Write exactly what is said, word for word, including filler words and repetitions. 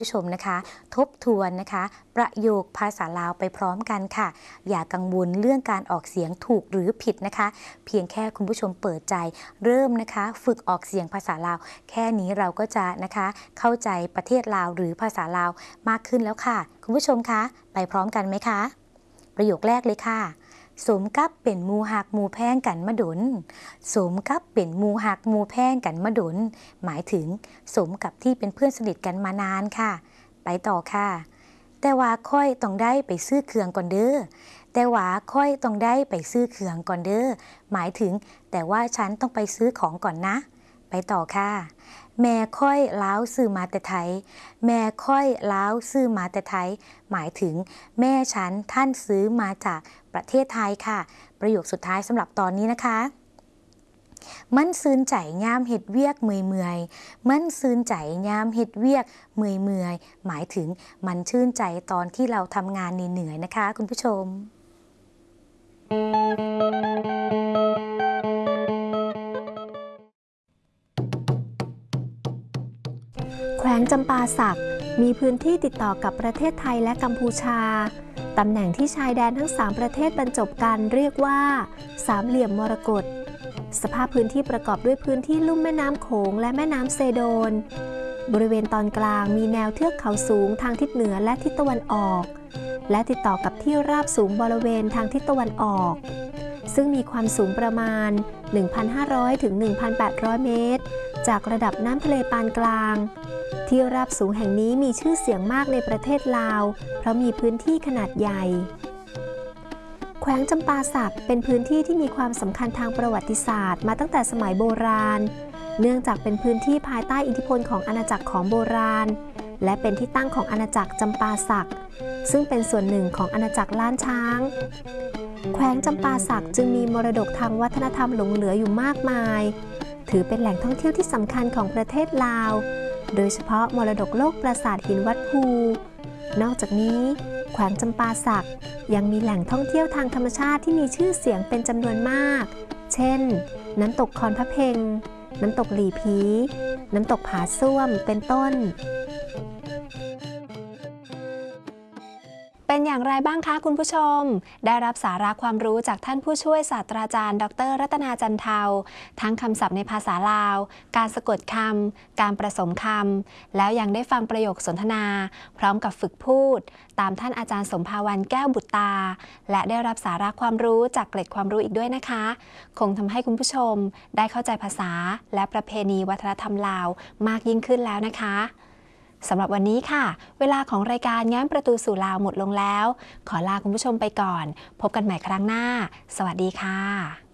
ผู้ชมนะคะทบทวนนะคะประโยคภาษาลาวไปพร้อมกันค่ะอย่ากังวลเรื่องการออกเสียงถูกหรือผิดนะคะเพียงแค่คุณผู้ชมเปิดใจเริ่มนะคะฝึกออกเสียงภาษาลาวแค่นี้เราก็จะนะคะเข้าใจประเทศลาวหรือภาษาลาวมากขึ้นแล้วค่ะคุณผู้ชมคะไปพร้อมกันไหมคะประโยคแรกเลยค่ะสมกับเป็นมูหักมูแพงกันมาดนสมกับเป็นมูหักมูแพงกันมาดนหมายถึงสมกับที่เป็นเพื่อนสนิทกันมานานค่ะไปต่อค่ะแต่ว่าค่อยต้องได้ไปซื้อเครื่องก่อนเด้อแต่ว่าค่อยต้องได้ไปซื้อเครื่องก่อนเด้อหมายถึงแต่ว่าฉันต้องไปซื้อของก่อนนะไปต่อค่ะแม่ค่อยล้าวซื้อมาแต่ไทยแม่ค่อยล้าวซื้อมาแต่ไทยหมายถึงแม่ฉันท่านซื้อมาจากประเทศไทยค่ะประโยคสุดท้ายสำหรับตอนนี้นะคะมันซื่นใจยามเฮ็ดเวียกเมื่อยเมื่อยมันซื่นใจยามเฮ็ดเวียกเมื่อยเมื่อยหมายถึงมันชื่นใจตอนที่เราทำงานเหนื่อยๆนะคะคุณผู้ชมแขวงจำปาสักมีพื้นที่ติดต่อกับประเทศไทยและกัมพูชาตำแหน่งที่ชายแดนทั้งสามประเทศบรรจบกันเรียกว่าสามเหลี่ยมมรกตสภาพพื้นที่ประกอบด้วยพื้นที่ลุ่มแม่น้ำโขงและแม่น้ำเซโดนบริเวณตอนกลางมีแนวเทือกเขาสูงทางทิศเหนือและทิศตะวันออกและติดต่อกับที่ราบสูงบริเวณทางทิศตะวันออกซึ่งมีความสูงประมาณ หนึ่งพันห้าร้อย ถึง หนึ่งพันแปดร้อย เมตรจากระดับน้ำทะเลปานกลางที่ราบสูงแห่งนี้มีชื่อเสียงมากในประเทศลาวเพราะมีพื้นที่ขนาดใหญ่แขวงจำปาสักเป็นพื้นที่ที่มีความสำคัญทางประวัติศาสตร์มาตั้งแต่สมัยโบราณเนื่องจากเป็นพื้นที่ภายใต้อิทธิพลของอาณาจักรของโบราณและเป็นที่ตั้งของอาณาจักรจำปาสักซึ่งเป็นส่วนหนึ่งของอาณาจักรล้านช้างแขวงจำปาสักจึงมีมรดกทางวัฒนธรรมหลงเหลืออยู่มากมายถือเป็นแหล่งท่องเที่ยวที่สำคัญของประเทศลาวโดยเฉพาะมรดกโลกปราสาทหินวัดภูนอกจากนี้แขวงจำปาสักยังมีแหล่งท่องเที่ยวทางธรรมชาติที่มีชื่อเสียงเป็นจำนวนมากเช่นน้ำตกคอนพระเพ็งน้ำตกหลีผีน้ำตกผาส้วมเป็นต้นเป็นอย่างไรบ้างคะคุณผู้ชมได้รับสาระความรู้จากท่านผู้ช่วยศาสตราจารย์ดร.รัตนาจันเทาทั้งคำศัพท์ในภาษาลาวการสะกดคำการผสมคำแล้วยังได้ฟังประโยคสนทนาพร้อมกับฝึกพูดตามท่านอาจารย์สมภาวันแก้วบุตรตาและได้รับสาระความรู้จากเกร็ดความรู้อีกด้วยนะคะคงทำให้คุณผู้ชมได้เข้าใจภาษาและประเพณีวัฒนธรรมลาวมากยิ่งขึ้นแล้วนะคะสำหรับวันนี้ค่ะเวลาของรายการแง้มประตูสู่ลาวหมดลงแล้วขอลาคุณผู้ชมไปก่อนพบกันใหม่ครั้งหน้าสวัสดีค่ะ